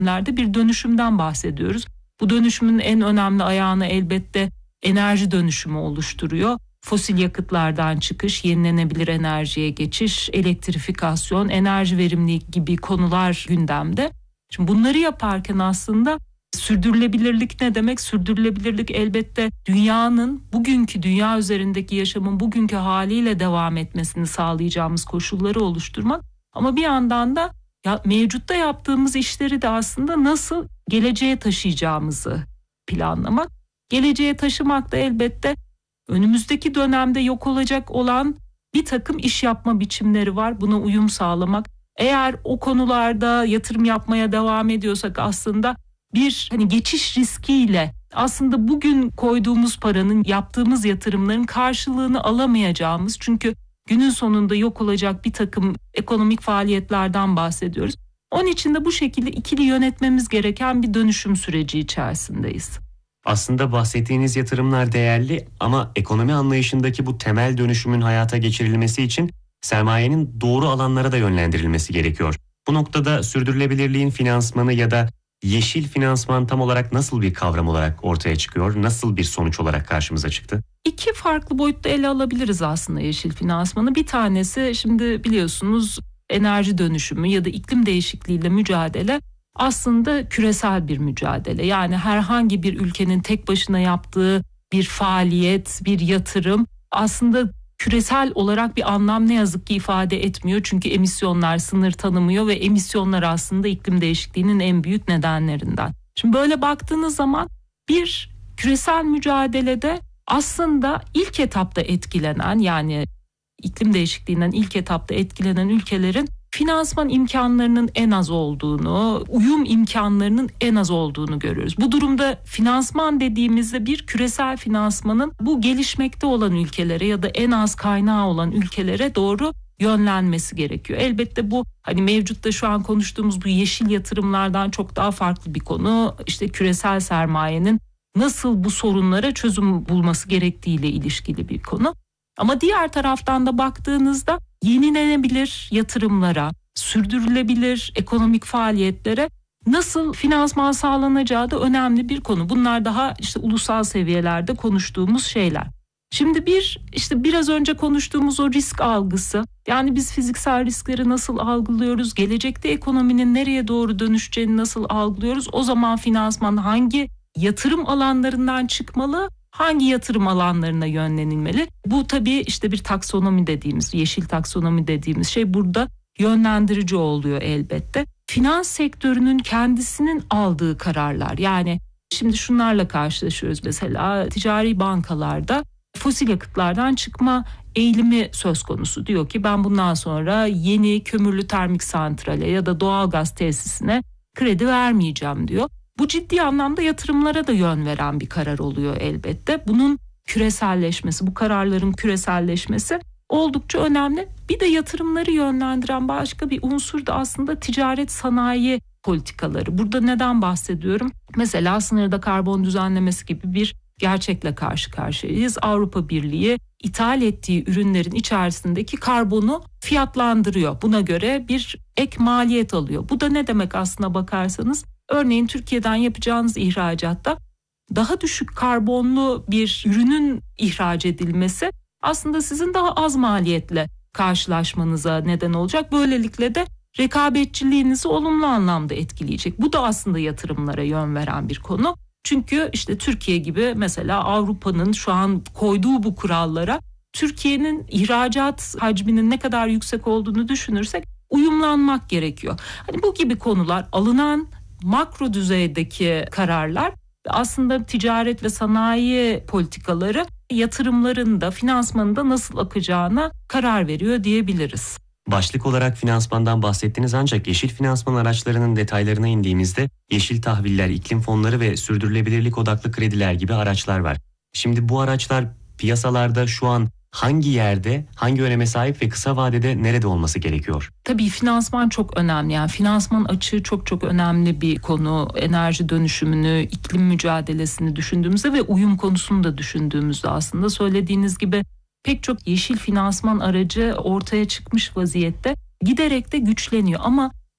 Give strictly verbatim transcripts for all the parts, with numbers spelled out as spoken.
dönemlerde bir dönüşümden bahsediyoruz. Bu dönüşümün en önemli ayağını elbette enerji dönüşümü oluşturuyor. Fosil yakıtlardan çıkış, yenilenebilir enerjiye geçiş, elektrifikasyon, enerji verimliliği gibi konular gündemde. Şimdi bunları yaparken aslında sürdürülebilirlik ne demek? Sürdürülebilirlik elbette dünyanın, bugünkü dünya üzerindeki yaşamın bugünkü haliyle devam etmesini sağlayacağımız koşulları oluşturmak. Ama bir yandan da ya, mevcutta yaptığımız işleri de aslında nasıl geleceğe taşıyacağımızı planlamak. Geleceğe taşımak da elbette önümüzdeki dönemde yok olacak olan bir takım iş yapma biçimleri var. Buna uyum sağlamak. Eğer o konularda yatırım yapmaya devam ediyorsak aslında bir hani geçiş riskiyle aslında bugün koyduğumuz paranın, yaptığımız yatırımların karşılığını alamayacağımız, çünkü günün sonunda yok olacak bir takım ekonomik faaliyetlerden bahsediyoruz. Onun için de bu şekilde ikili yönetmemiz gereken bir dönüşüm süreci içerisindeyiz. Aslında bahsettiğiniz yatırımlar değerli ama ekonomi anlayışındaki bu temel dönüşümün hayata geçirilmesi için sermayenin doğru alanlara da yönlendirilmesi gerekiyor. Bu noktada sürdürülebilirliğin finansmanı ya da yeşil finansman tam olarak nasıl bir kavram olarak ortaya çıkıyor? Nasıl bir sonuç olarak karşımıza çıktı? İki farklı boyutta ele alabiliriz aslında yeşil finansmanı. Bir tanesi, şimdi biliyorsunuz, enerji dönüşümü ya da iklim değişikliğiyle mücadele aslında küresel bir mücadele. Yani herhangi bir ülkenin tek başına yaptığı bir faaliyet, bir yatırım aslında küresel olarak bir anlam ne yazık ki ifade etmiyor. Çünkü emisyonlar sınır tanımıyor ve emisyonlar aslında iklim değişikliğinin en büyük nedenlerinden. Şimdi böyle baktığınız zaman bir küresel mücadelede aslında ilk etapta etkilenen, yani iklim değişikliğinden ilk etapta etkilenen ülkelerin finansman imkanlarının en az olduğunu, uyum imkanlarının en az olduğunu görüyoruz. Bu durumda finansman dediğimizde bir küresel finansmanın bu gelişmekte olan ülkelere ya da en az kaynağı olan ülkelere doğru yönlenmesi gerekiyor. Elbette bu hani mevcutta şu an konuştuğumuz bu yeşil yatırımlardan çok daha farklı bir konu. İşte küresel sermayenin nasıl bu sorunlara çözüm bulması gerektiğiyle ilişkili bir konu. Ama diğer taraftan da baktığınızda yenilenebilir yatırımlara, sürdürülebilir ekonomik faaliyetlere nasıl finansman sağlanacağı da önemli bir konu. Bunlar daha işte ulusal seviyelerde konuştuğumuz şeyler. Şimdi bir işte biraz önce konuştuğumuz o risk algısı, yani biz fiziksel riskleri nasıl algılıyoruz, gelecekte ekonominin nereye doğru dönüşeceğini nasıl algılıyoruz, o zaman finansman hangi yatırım alanlarından çıkmalı, hangi yatırım alanlarına yönlenilmeli? Bu tabii işte bir taksonomi dediğimiz, yeşil taksonomi dediğimiz şey burada yönlendirici oluyor elbette. Finans sektörünün kendisinin aldığı kararlar, yani şimdi şunlarla karşılaşıyoruz, mesela ticari bankalarda fosil yakıtlardan çıkma eğilimi söz konusu. Diyor ki ben bundan sonra yeni kömürlü termik santrale ya da doğalgaz tesisine kredi vermeyeceğim diyor. Bu ciddi anlamda yatırımlara da yön veren bir karar oluyor elbette. Bunun küreselleşmesi, bu kararların küreselleşmesi oldukça önemli. Bir de yatırımları yönlendiren başka bir unsur da aslında ticaret sanayi politikaları. Burada neden bahsediyorum? Mesela sınırda karbon düzenlemesi gibi bir gerçekle karşı karşıyayız. Avrupa Birliği ithal ettiği ürünlerin içerisindeki karbonu fiyatlandırıyor. Buna göre bir ek maliyet alıyor. Bu da ne demek aslına bakarsanız? Örneğin Türkiye'den yapacağınız ihracatta daha düşük karbonlu bir ürünün ihraç edilmesi aslında sizin daha az maliyetle karşılaşmanıza neden olacak. Böylelikle de rekabetçiliğinizi olumlu anlamda etkileyecek. Bu da aslında yatırımlara yön veren bir konu. Çünkü işte Türkiye gibi mesela Avrupa'nın şu an koyduğu bu kurallara Türkiye'nin ihracat hacminin ne kadar yüksek olduğunu düşünürsek uyumlanmak gerekiyor. Hani bu gibi konular, alınan makro düzeydeki kararlar aslında ticaret ve sanayi politikaları yatırımların da finansmanın da nasıl akacağına karar veriyor diyebiliriz. Başlık olarak finansmandan bahsettiniz, ancak yeşil finansman araçlarının detaylarına indiğimizde yeşil tahviller, iklim fonları ve sürdürülebilirlik odaklı krediler gibi araçlar var. Şimdi bu araçlar piyasalarda şu an hangi yerde, hangi öneme sahip ve kısa vadede nerede olması gerekiyor? Tabii finansman çok önemli. Yani finansman açığı çok çok önemli bir konu. Enerji dönüşümünü, iklim mücadelesini düşündüğümüzde ve uyum konusunu da düşündüğümüzde aslında söylediğiniz gibi pek çok yeşil finansman aracı ortaya çıkmış vaziyette, giderek de güçleniyor. Ama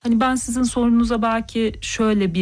Hani ben sizin sorunuza belki şöyle bir